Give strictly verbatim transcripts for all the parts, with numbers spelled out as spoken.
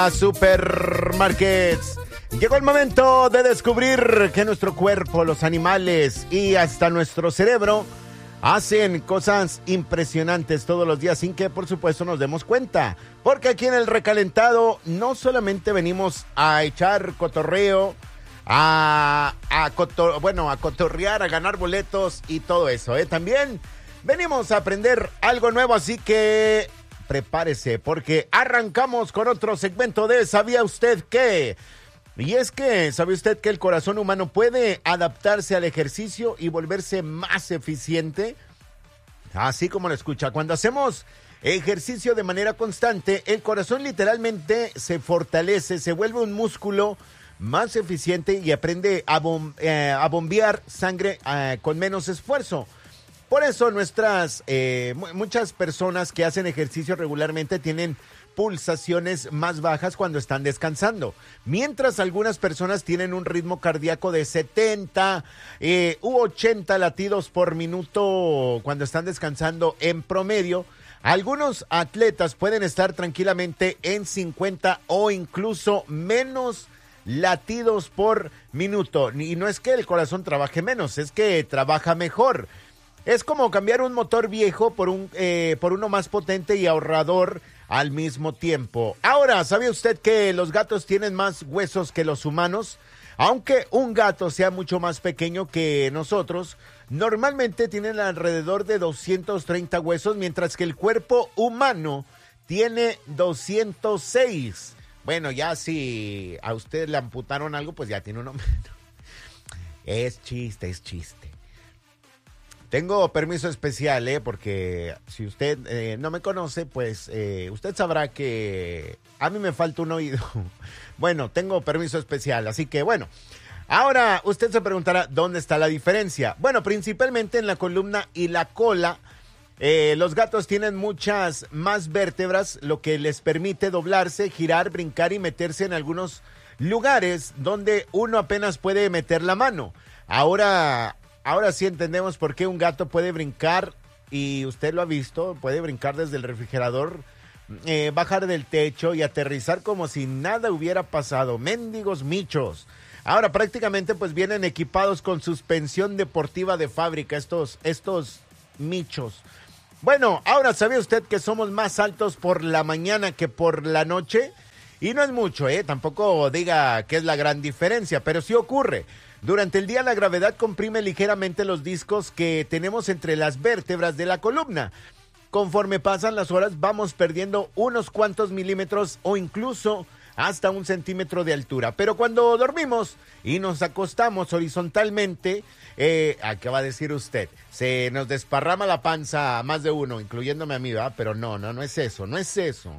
Supermarkets. Llegó el momento de descubrir que nuestro cuerpo, los animales y hasta nuestro cerebro hacen cosas impresionantes todos los días sin que por supuesto nos demos cuenta. Porque aquí en el recalentado no solamente venimos a echar cotorreo, a, a cotor, bueno, a cotorrear, a ganar boletos y todo eso, ¿eh? También venimos a aprender algo nuevo, así que prepárese porque arrancamos con otro segmento de ¿Sabía usted qué? Y es que, ¿sabe usted que el corazón humano puede adaptarse al ejercicio y volverse más eficiente? Así como lo escucha, cuando hacemos ejercicio de manera constante, el corazón literalmente se fortalece, se vuelve un músculo más eficiente y aprende a, bom- eh, a bombear sangre eh, con menos esfuerzo. Por eso nuestras, eh, muchas personas que hacen ejercicio regularmente tienen pulsaciones más bajas cuando están descansando, mientras algunas personas tienen un ritmo cardíaco de setenta eh, u ochenta latidos por minuto cuando están descansando en promedio. Algunos atletas pueden estar tranquilamente en cincuenta o incluso menos latidos por minuto. Y no es que el corazón trabaje menos, es que trabaja mejor. Es como cambiar un motor viejo por un eh, por uno más potente y ahorrador al mismo tiempo. Ahora, ¿sabe usted que los gatos tienen más huesos que los humanos? Aunque un gato sea mucho más pequeño que nosotros, normalmente tienen alrededor de doscientos treinta huesos, mientras que el cuerpo humano tiene doscientos seis. Bueno, ya si a usted le amputaron algo, pues ya tiene uno menos. Es chiste, es chiste. Tengo permiso especial, ¿eh? Porque si usted eh, no me conoce, pues eh, usted sabrá que a mí me falta un oído. Bueno, tengo permiso especial, así que bueno. Ahora, usted se preguntará, ¿dónde está la diferencia? Bueno, principalmente en la columna y la cola. Eh, los gatos tienen muchas más vértebras, lo que les permite doblarse, girar, brincar y meterse en algunos lugares donde uno apenas puede meter la mano. Ahora... Ahora sí entendemos por qué un gato puede brincar, y usted lo ha visto, puede brincar desde el refrigerador, eh, bajar del techo y aterrizar como si nada hubiera pasado. Mendigos michos. Ahora prácticamente pues vienen equipados con suspensión deportiva de fábrica estos, estos michos. Bueno, ahora ¿sabía usted que somos más altos por la mañana que por la noche? Y no es mucho, ¿eh? Tampoco diga que es la gran diferencia, pero sí ocurre. Durante el día la gravedad comprime ligeramente los discos que tenemos entre las vértebras de la columna. Conforme pasan las horas vamos perdiendo unos cuantos milímetros o incluso hasta un centímetro de altura. Pero cuando dormimos y nos acostamos horizontalmente, eh, ¿qué va a decir usted? Se nos desparrama la panza a más de uno, incluyéndome a mí, ¿verdad? Pero no, no, no es eso, no es eso.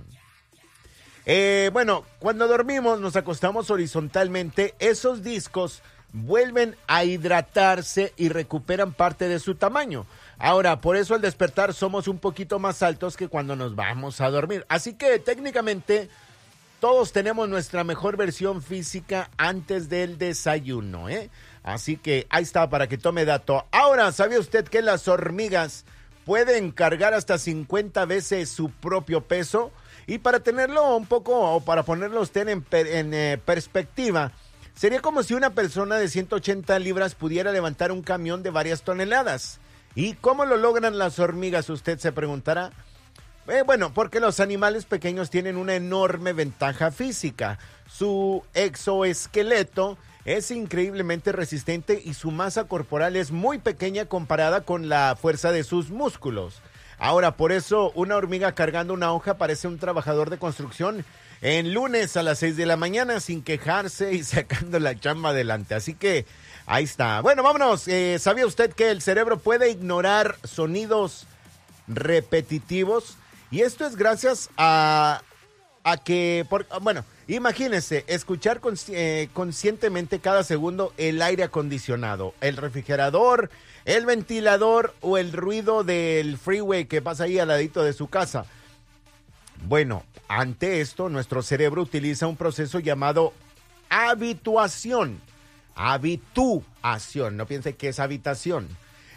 Eh, bueno, cuando dormimos, nos acostamos horizontalmente, esos discos vuelven a hidratarse y recuperan parte de su tamaño. Ahora, por eso al despertar somos un poquito más altos que cuando nos vamos a dormir. Así que técnicamente todos tenemos nuestra mejor versión física antes del desayuno, ¿eh? Así que ahí está para que tome dato. Ahora, ¿sabía usted que las hormigas pueden cargar hasta cincuenta veces su propio peso? Y para tenerlo un poco, o para ponerlo usted en, per, en eh, perspectiva, sería como si una persona de ciento ochenta libras pudiera levantar un camión de varias toneladas. ¿Y cómo lo logran las hormigas? Usted se preguntará. Eh, bueno, porque los animales pequeños tienen una enorme ventaja física. Su exoesqueleto es increíblemente resistente y su masa corporal es muy pequeña comparada con la fuerza de sus músculos. Ahora, por eso, una hormiga cargando una hoja parece un trabajador de construcción en lunes a las seis de la mañana sin quejarse y sacando la chamba adelante. Así que ahí está. Bueno, vámonos. Eh, ¿Sabía usted que el cerebro puede ignorar sonidos repetitivos? Y esto es gracias a, a que, por, bueno, imagínese, escuchar consci- eh, conscientemente cada segundo el aire acondicionado, el refrigerador, el ventilador o el ruido del freeway que pasa ahí al ladito de su casa. Bueno, ante esto, nuestro cerebro utiliza un proceso llamado habituación. Habituación, no piense que es habitación.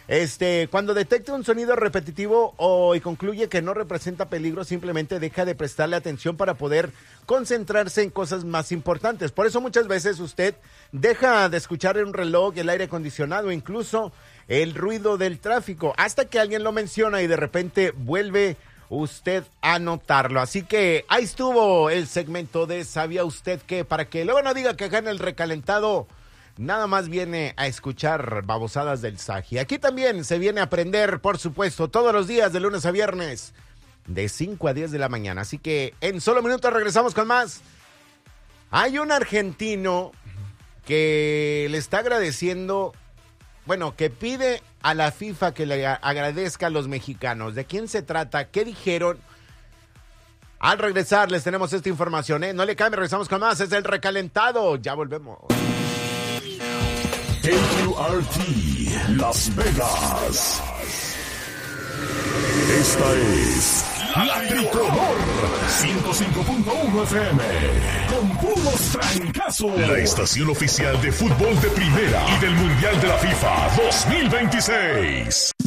Este, cuando detecta un sonido repetitivo o y concluye que no representa peligro, simplemente deja de prestarle atención para poder concentrarse en cosas más importantes. Por eso muchas veces usted deja de escuchar un reloj, el aire acondicionado, incluso el ruido del tráfico, hasta que alguien lo menciona y de repente vuelve usted a notarlo. Así que ahí estuvo el segmento de ¿sabía usted qué? Para que luego no diga que acá en el recalentado nada más viene a escuchar babosadas del Saji. Aquí también se viene a aprender, por supuesto, todos los días de lunes a viernes, de cinco a diez de la mañana. Así que en solo minutos regresamos con más. Hay un argentino que le está agradeciendo, bueno, que pide a la FIFA que le agradezca a los mexicanos. ¿De quién se trata? ¿Qué dijeron? Al regresar les tenemos esta información, ¿eh? No le cambie, regresamos con más. Es el recalentado. Ya volvemos. K Q R T Las Vegas. Esta es La Tricolor ciento cinco punto uno F M con puros trancazos. La estación oficial de fútbol de primera y del Mundial de la FIFA dos mil veintiséis.